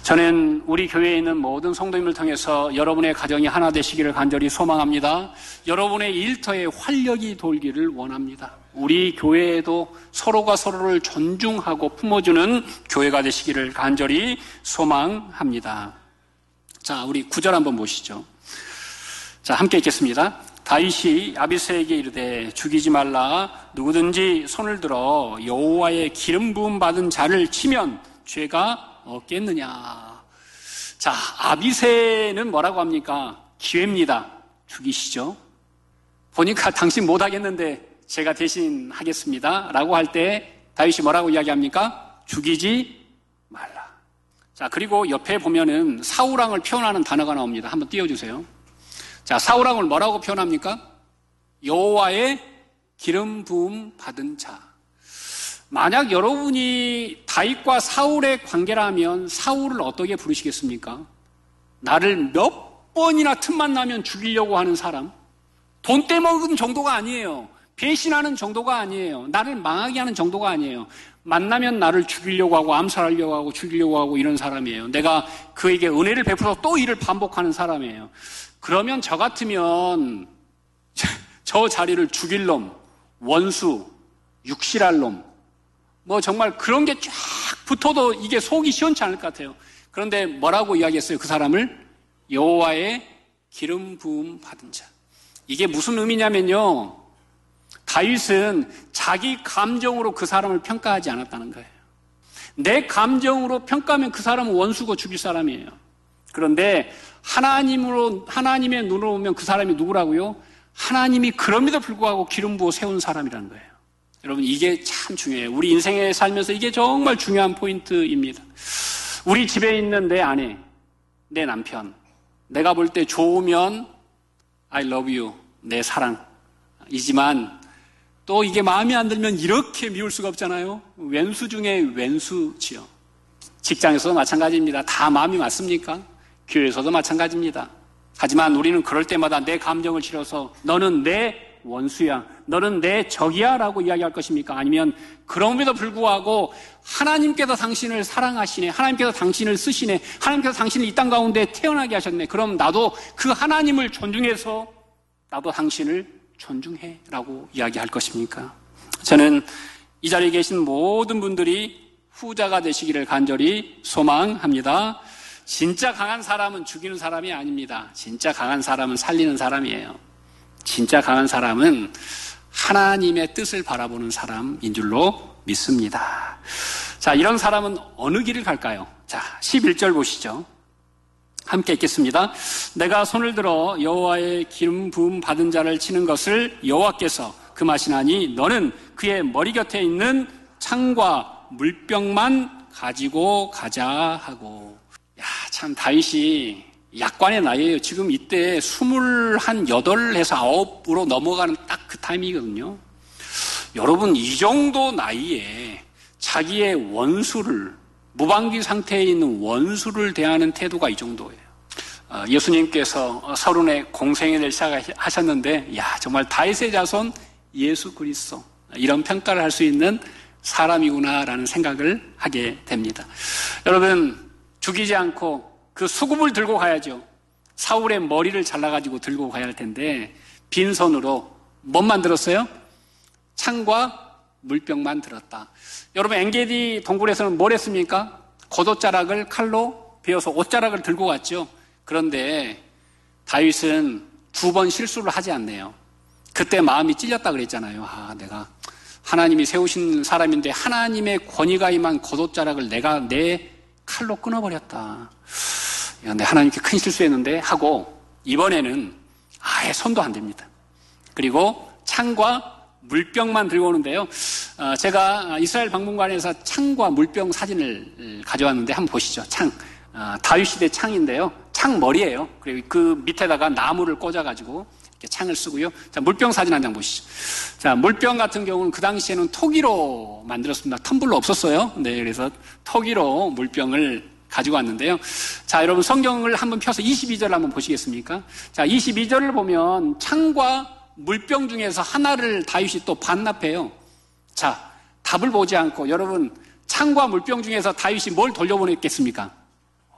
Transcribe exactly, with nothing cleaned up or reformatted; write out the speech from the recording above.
저는 우리 교회에 있는 모든 성도님을 통해서 여러분의 가정이 하나 되시기를 간절히 소망합니다. 여러분의 일터에 활력이 돌기를 원합니다. 우리 교회에도 서로가 서로를 존중하고 품어주는 교회가 되시기를 간절히 소망합니다. 자, 우리 구 절 한번 보시죠. 자, 함께 읽겠습니다. 다윗이 아비새에게 이르되 죽이지 말라. 누구든지 손을 들어 여호와의 기름 부음 받은 자를 치면 죄가 없겠느냐. 자, 아비새는 뭐라고 합니까? 기회입니다. 죽이시죠. 보니까 당신 못하겠는데 제가 대신 하겠습니다 라고 할 때 다윗이 뭐라고 이야기합니까? 죽이지 말라. 자, 그리고 옆에 보면은 사울왕을 표현하는 단어가 나옵니다. 한번 띄워주세요. 자, 사울왕을 뭐라고 표현합니까? 여호와의 기름 부음 받은 자. 만약 여러분이 다윗과 사울의 관계라면 사울을 어떻게 부르시겠습니까? 나를 몇 번이나 틈만 나면 죽이려고 하는 사람, 돈 떼먹은 정도가 아니에요. 배신하는 정도가 아니에요. 나를 망하게 하는 정도가 아니에요. 만나면 나를 죽이려고 하고 암살하려고 하고 죽이려고 하고 이런 사람이에요. 내가 그에게 은혜를 베풀어서 또 이를 반복하는 사람이에요. 그러면 저 같으면 저 자리를 죽일 놈, 원수, 육실할 놈, 뭐 정말 그런 게 쫙 붙어도 이게 속이 시원치 않을 것 같아요. 그런데 뭐라고 이야기했어요? 그 사람을 여호와의 기름 부음 받은 자. 이게 무슨 의미냐면요, 다윗은 자기 감정으로 그 사람을 평가하지 않았다는 거예요. 내 감정으로 평가하면 그 사람은 원수고 죽일 사람이에요. 그런데 하나님으로, 하나님의 눈으로 보면 그 사람이 누구라고요? 하나님이 그럼에도 불구하고 기름 부어 세운 사람이라는 거예요. 여러분, 이게 참 중요해요. 우리 인생에 살면서 이게 정말 중요한 포인트입니다. 우리 집에 있는 내 아내, 내 남편, 내가 볼 때 좋으면 I love you, 내 사랑이지만 또 이게 마음에 안 들면 이렇게 미울 수가 없잖아요. 왼수 중에 왼수지요. 직장에서도 마찬가지입니다. 다 마음이 맞습니까? 교회에서도 마찬가지입니다. 하지만 우리는 그럴 때마다 내 감정을 실어서 너는 내 원수야, 너는 내 적이야 라고 이야기할 것입니까? 아니면 그럼에도 불구하고 하나님께서 당신을 사랑하시네, 하나님께서 당신을 쓰시네, 하나님께서 당신을 이 땅 가운데 태어나게 하셨네, 그럼 나도 그 하나님을 존중해서 나도 당신을 존중해 라고 이야기할 것입니까? 저는 이 자리에 계신 모든 분들이 후자가 되시기를 간절히 소망합니다. 진짜 강한 사람은 죽이는 사람이 아닙니다. 진짜 강한 사람은 살리는 사람이에요. 진짜 강한 사람은 하나님의 뜻을 바라보는 사람인 줄로 믿습니다. 자, 이런 사람은 어느 길을 갈까요? 자, 십일 절 보시죠. 함께 읽겠습니다. 내가 손을 들어 여호와의 기름 부음 받은 자를 치는 것을 여호와께서 금하시나니 너는 그의 머리 곁에 있는 창과 물병만 가지고 가자 하고. 야, 참 다윗이 약관의 나이에요. 지금 이때 스물여덟에서 아홉으로 넘어가는 딱 그 타이밍이거든요. 여러분, 이 정도 나이에 자기의 원수를, 무방비 상태에 있는 원수를 대하는 태도가 이 정도예요. 어, 예수님께서 서른에 공생애를 시작하셨는데, 야, 정말 다윗의 자손 예수 그리스도, 이런 평가를 할 수 있는 사람이구나라는 생각을 하게 됩니다. 여러분, 죽이지 않고 그 수금을 들고 가야죠. 사울의 머리를 잘라가지고 들고 가야 할 텐데 빈손으로 뭔만 들었어요? 창과 물병만 들었다. 여러분, 엔게디 동굴에서는 뭘 했습니까? 겉옷자락을 칼로 베어서 옷자락을 들고 갔죠. 그런데 다윗은 두 번 실수를 하지 않네요. 그때 마음이 찔렸다 그랬잖아요. 아, 내가 하나님이 세우신 사람인데 하나님의 권위가 임한 겉옷자락을 내가 내 칼로 끊어버렸다. 내 하나님께 큰 실수했는데 하고 이번에는 아예 손도 안 댑니다. 그리고 창과 물병만 들고 오는데요. 어, 제가 이스라엘 박물관에서 창과 물병 사진을 가져왔는데 한번 보시죠. 창, 어, 다윗 시대 창인데요. 창 머리예요. 그리고 그 밑에다가 나무를 꽂아가지고 이렇게 창을 쓰고요. 자, 물병 사진 한 장 보시죠. 자, 물병 같은 경우는 그 당시에는 토기로 만들었습니다. 텀블러 없었어요. 네, 그래서 토기로 물병을 가지고 왔는데요. 자, 여러분 성경을 한번 펴서 이십이 절을 한번 보시겠습니까? 자, 이십이 절을 보면 창과 물병 중에서 하나를 다윗이 또 반납해요. 자, 답을 보지 않고 여러분 창과 물병 중에서 다윗이 뭘 돌려보냈겠습니까?